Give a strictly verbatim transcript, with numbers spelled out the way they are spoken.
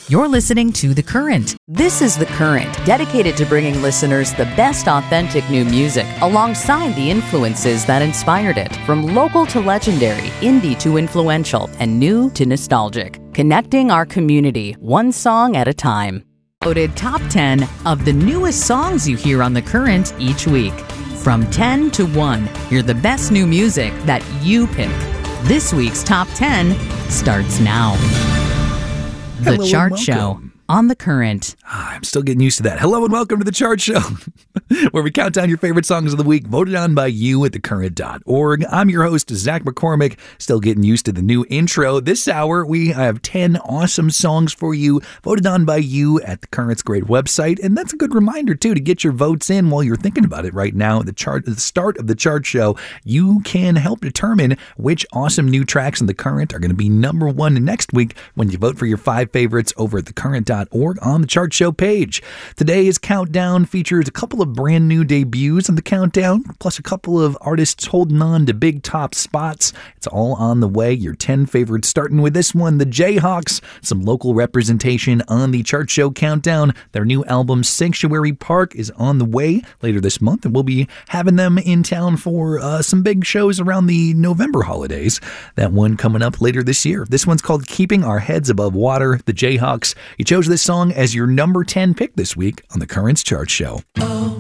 You're listening to The Current. This is The Current, dedicated to bringing listeners the best authentic new music alongside the influences that inspired it. From local to legendary, indie to influential, and new to nostalgic. Connecting our community, one song at a time. Voted top ten of the newest songs you hear on The Current each week. From ten to one, hear the best new music that you pick. This week's top ten starts now. The Hello Chart and Show welcome. on The Current. Ah, I'm still getting used to that. Hello and welcome to the Chart Show, where we count down your favorite songs of the week, voted on by you at the current dot org. I'm your host, Zach McCormick, still getting used to the new intro. This hour, we have ten awesome songs for you, voted on by you at the Current's great website. And that's a good reminder, too, to get your votes in while you're thinking about it right now. At the, chart, at the start of the Chart Show, you can help determine which awesome new tracks in the Current are going to be number one next week when you vote for your five favorites over at the current dot org on the Chart Show page. Today's countdown features a couple of brand new debuts on the countdown, plus a couple of artists holding on to big top spots. It's all on the way. Your ten favorites, starting with this one, the Jayhawks. Some local representation on the Chart Show countdown. Their new album, Sanctuary Park, is on the way later this month, and we'll be having them in town for uh, some big shows around the November holidays. That one coming up later this year. This one's called Keeping Our Heads Above Water, the Jayhawks. You chose this song as your number ten pick this week on the Current's Chart Show.